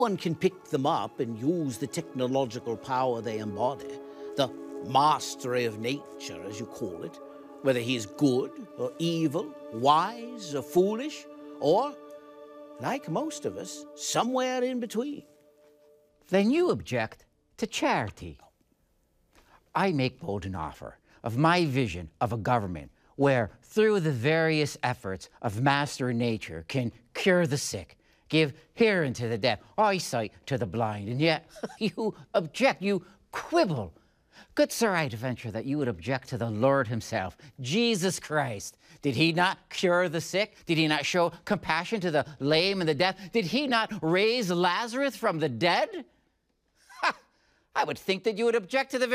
One can pick them up and use the technological power they embody, the mastery of nature, as you call it, whether he is good or evil, wise or foolish, or, like most of us, somewhere in between. Then you object to charity. I make bold an offer of my vision of a government where, through the various efforts of master nature, can cure the sick, give hearing to the deaf, eyesight to the blind, and yet you object, you quibble. Good sir, I'd venture that you would object to the Lord himself, Jesus Christ. Did he not cure the sick? Did he not show compassion to the lame and the deaf? Did he not raise Lazarus from the dead? Ha! I would think that you would object to the